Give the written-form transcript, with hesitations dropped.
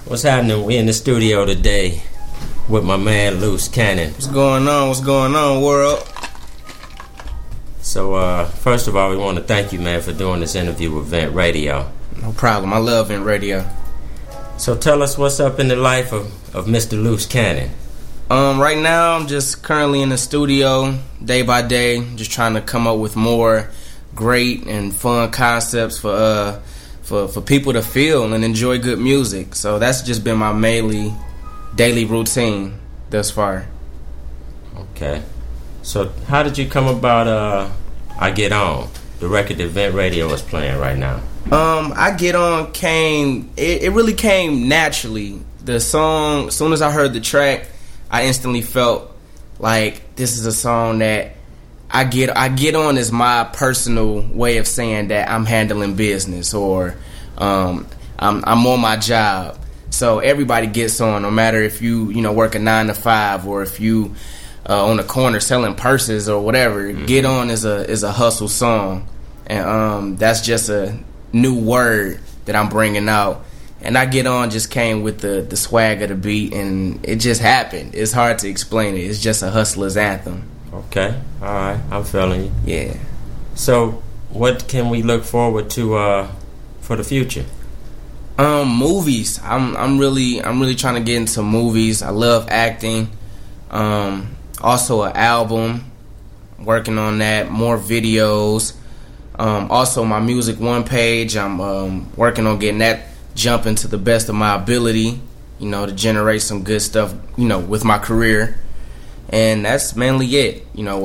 What's happening? We in the studio today with my man Loose Cannon. What's going on? What's going on, world? So, first of all, we want to thank you, man, for doing this interview with Vent Radio. No problem. I love Vent Radio. So tell us what's up in the life of Mr. Loose Cannon. Right now, I'm just currently in the studio, day by day, just trying to come up with more great and fun concepts for people to feel and enjoy good music. So that's just been my mainly daily routine thus far. Okay. So how did you come about I Get On, the record that Vent Radio is playing right now? I Get On it really came naturally. The song, as soon as I heard the track, I instantly felt like this is a song that I get on is my personal way of saying that I'm handling business, or I'm on my job. So everybody gets on, no matter if you work a 9 to 5 or if you on the corner selling purses or whatever. Mm-hmm. Get On is a hustle song, and that's just a new word that I'm bringing out. And I Get On just came with the swag of the beat, and it just happened. It's hard to explain it. It's just a hustler's anthem. Okay, all right, I'm feeling you. Yeah. So, what can we look forward to for the future? Movies. I'm really trying to get into movies. I love acting. Also an album. Working on that. More videos. Also my Music One page. I'm working on getting that jumping to the best of my ability. To generate some good stuff. With my career. And that's mainly it.